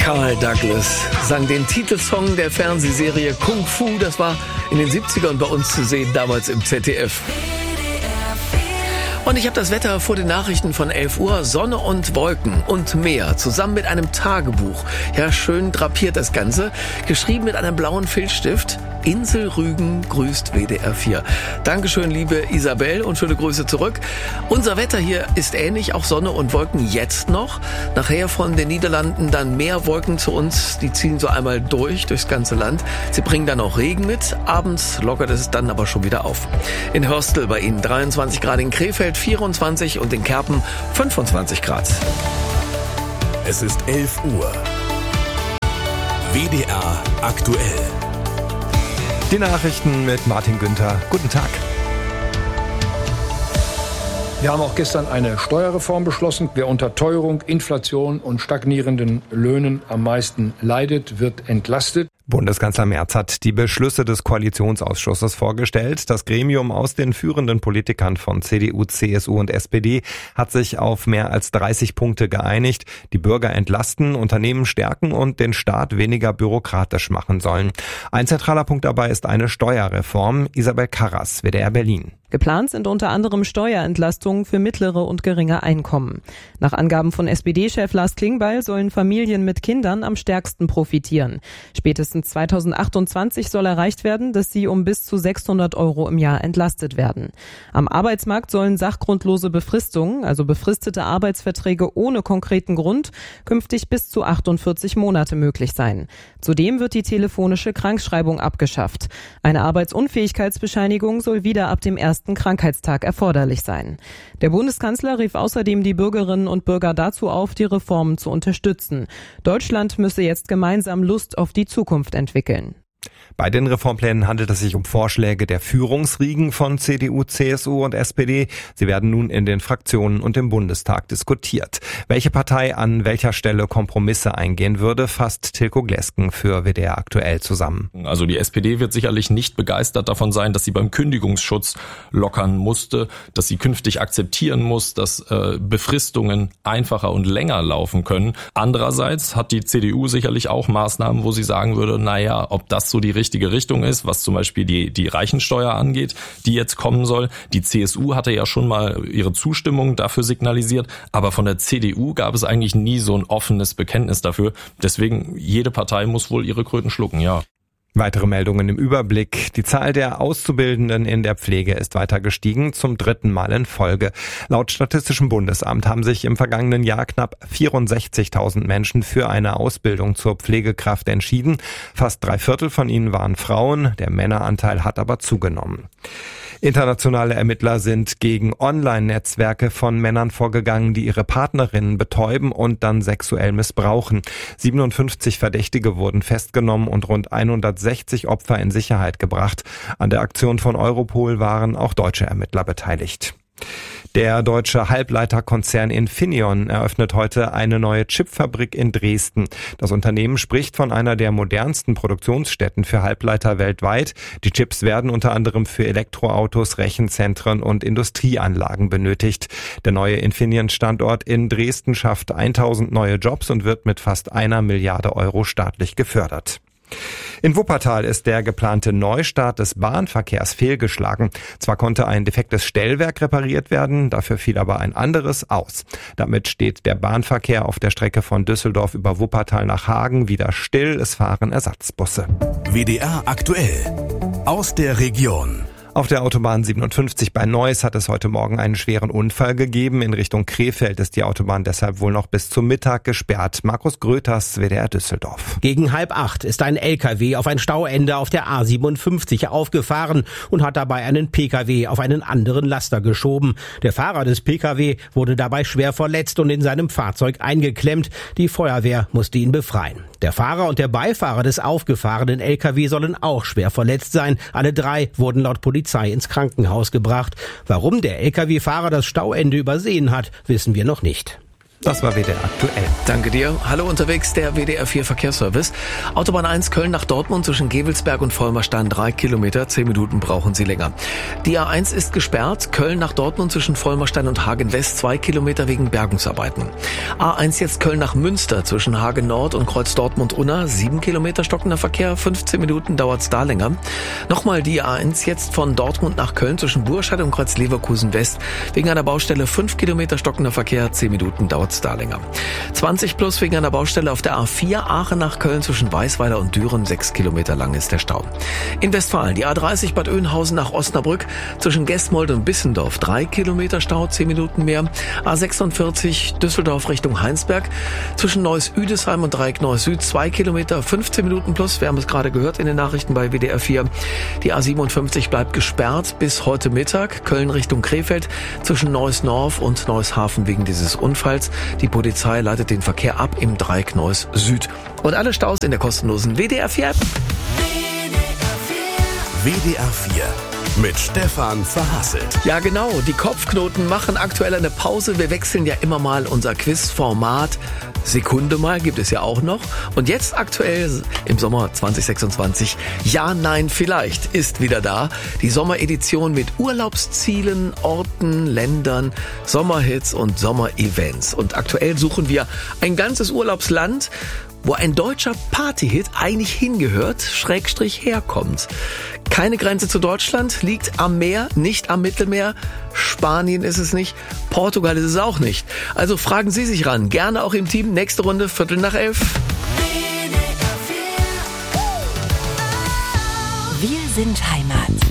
Carl Douglas sang den Titelsong der Fernsehserie Kung Fu. Das war in den 70ern bei uns zu sehen, damals im ZDF. Und ich habe das Wetter vor den Nachrichten von 11 Uhr. Sonne und Wolken und Meer zusammen mit einem Tagebuch. Ja, schön drapiert das Ganze. Geschrieben mit einem blauen Filzstift. Insel Rügen grüßt WDR 4. Dankeschön, liebe Isabel, und schöne Grüße zurück. Unser Wetter hier ist ähnlich, auch Sonne und Wolken jetzt noch. Nachher von den Niederlanden dann mehr Wolken zu uns. Die ziehen so einmal durchs ganze Land. Sie bringen dann auch Regen mit. Abends lockert es dann aber schon wieder auf. In Hörstel bei Ihnen 23 Grad, in Krefeld 24 und in Kerpen 25 Grad. Es ist 11 Uhr. WDR aktuell. Die Nachrichten mit Martin Günther. Guten Tag. Wir haben auch gestern eine Steuerreform beschlossen. Wer unter Teuerung, Inflation und stagnierenden Löhnen am meisten leidet, wird entlastet. Bundeskanzler Merz hat die Beschlüsse des Koalitionsausschusses vorgestellt. Das Gremium aus den führenden Politikern von CDU, CSU und SPD hat sich auf mehr als 30 Punkte geeinigt, die Bürger entlasten, Unternehmen stärken und den Staat weniger bürokratisch machen sollen. Ein zentraler Punkt dabei ist eine Steuerreform. Isabel Karras, WDR Berlin. Geplant sind unter anderem Steuerentlastungen für mittlere und geringe Einkommen. Nach Angaben von SPD-Chef Lars Klingbeil sollen Familien mit Kindern am stärksten profitieren. Spätestens 2028 soll erreicht werden, dass sie um bis zu 600 € im Jahr entlastet werden. Am Arbeitsmarkt sollen sachgrundlose Befristungen, also befristete Arbeitsverträge ohne konkreten Grund, künftig bis zu 48 Monate möglich sein. Zudem wird die telefonische Krankschreibung abgeschafft. Eine Arbeitsunfähigkeitsbescheinigung soll wieder ab dem ersten Krankheitstag erforderlich sein. Der Bundeskanzler rief außerdem die Bürgerinnen und Bürger dazu auf, die Reformen zu unterstützen. Deutschland müsse jetzt gemeinsam Lust auf die Zukunft entwickeln. Bei den Reformplänen handelt es sich um Vorschläge der Führungsriegen von CDU, CSU und SPD. Sie werden nun in den Fraktionen und im Bundestag diskutiert. Welche Partei an welcher Stelle Kompromisse eingehen würde, fasst Tilko Glesken für WDR aktuell zusammen. Also die SPD wird sicherlich nicht begeistert davon sein, dass sie beim Kündigungsschutz lockern musste, dass sie künftig akzeptieren muss, dass Befristungen einfacher und länger laufen können. Andererseits hat die CDU sicherlich auch Maßnahmen, wo sie sagen würde, naja, ob das so die richtige Richtung ist, was zum Beispiel die Reichensteuer angeht, die jetzt kommen soll. Die CSU hatte ja schon mal ihre Zustimmung dafür signalisiert, aber von der CDU gab es eigentlich nie so ein offenes Bekenntnis dafür. Deswegen, jede Partei muss wohl ihre Kröten schlucken, ja. Weitere Meldungen im Überblick. Die Zahl der Auszubildenden in der Pflege ist weiter gestiegen, zum 3. Mal in Folge. Laut Statistischem Bundesamt haben sich im vergangenen Jahr knapp 64.000 Menschen für eine Ausbildung zur Pflegekraft entschieden. Fast 3/4 von ihnen waren Frauen, der Männeranteil hat aber zugenommen. Internationale Ermittler sind gegen Online-Netzwerke von Männern vorgegangen, die ihre Partnerinnen betäuben und dann sexuell missbrauchen. 57 Verdächtige wurden festgenommen und rund 160 Opfer in Sicherheit gebracht. An der Aktion von Europol waren auch deutsche Ermittler beteiligt. Der deutsche Halbleiterkonzern Infineon eröffnet heute eine neue Chipfabrik in Dresden. Das Unternehmen spricht von einer der modernsten Produktionsstätten für Halbleiter weltweit. Die Chips werden unter anderem für Elektroautos, Rechenzentren und Industrieanlagen benötigt. Der neue Infineon-Standort in Dresden schafft 1000 neue Jobs und wird mit fast 1 Milliarde € staatlich gefördert. In Wuppertal ist der geplante Neustart des Bahnverkehrs fehlgeschlagen. Zwar konnte ein defektes Stellwerk repariert werden, dafür fiel aber ein anderes aus. Damit steht der Bahnverkehr auf der Strecke von Düsseldorf über Wuppertal nach Hagen wieder still. Es fahren Ersatzbusse. WDR aktuell. Aus der Region. Auf der Autobahn 57 bei Neuss hat es heute Morgen einen schweren Unfall gegeben. In Richtung Krefeld ist die Autobahn deshalb wohl noch bis zum Mittag gesperrt. Markus Gröters, WDR Düsseldorf. Gegen 7:30 ist ein LKW auf ein Stauende auf der A57 aufgefahren und hat dabei einen PKW auf einen anderen Laster geschoben. Der Fahrer des PKW wurde dabei schwer verletzt und in seinem Fahrzeug eingeklemmt. Die Feuerwehr musste ihn befreien. Der Fahrer und der Beifahrer des aufgefahrenen LKW sollen auch schwer verletzt sein. Alle 3 wurden laut Polizei ins Krankenhaus gebracht. Warum der LKW-Fahrer das Stauende übersehen hat, wissen wir noch nicht. Das war WDR aktuell. Danke dir. Hallo unterwegs, der WDR 4 Verkehrsservice. Autobahn 1 Köln nach Dortmund zwischen Gevelsberg und Vollmerstein 3 Kilometer, 10 Minuten brauchen Sie länger. Die A1 ist gesperrt, Köln nach Dortmund zwischen Vollmerstein und Hagen West 2 Kilometer wegen Bergungsarbeiten. A1 jetzt Köln nach Münster zwischen Hagen Nord und Kreuz Dortmund-Unna 7 Kilometer stockender Verkehr, 15 Minuten dauert's da länger. Nochmal die A1 jetzt von Dortmund nach Köln zwischen Burscheid und Kreuz Leverkusen West wegen einer Baustelle 5 Kilometer stockender Verkehr, 10 Minuten dauert's da länger. 20 plus wegen einer Baustelle auf der A4 Aachen nach Köln zwischen Weißweiler und Düren, 6 Kilometer lang ist der Stau. In Westfalen die A30 Bad Oeynhausen nach Osnabrück zwischen Gesmold und Bissendorf 3 Kilometer Stau, 10 Minuten mehr. A46 Düsseldorf Richtung Heinsberg zwischen Neuss-Üdesheim und Dreieck Neuss-Süd 2 Kilometer, 15 Minuten plus. Wir haben es gerade gehört in den Nachrichten bei WDR 4. Die A57 bleibt gesperrt bis heute Mittag. Köln Richtung Krefeld zwischen Neuss-Norf und Neuss-Hafen wegen dieses Unfalls. Die Polizei leitet den Verkehr ab im Dreieck Neuss Süd. Und alle Staus in der kostenlosen WDR 4 App. WDR 4 mit Stefan Verhasselt. Ja genau, die Kopfknoten machen aktuell eine Pause. Wir wechseln ja immer mal unser Quizformat. Sekunde mal gibt es ja auch noch. Und jetzt aktuell im Sommer 2026, ja, nein, vielleicht ist wieder da. Die Sommeredition mit Urlaubszielen, Orten, Ländern, Sommerhits und Sommerevents. Und aktuell suchen wir ein ganzes Urlaubsland, wo ein deutscher Partyhit eigentlich hingehört, / herkommt. Keine Grenze zu Deutschland, liegt am Meer, nicht am Mittelmeer. Spanien ist es nicht, Portugal ist es auch nicht. Also fragen Sie sich ran, gerne auch im Team. Nächste Runde, 11:15. Wir sind Heimat.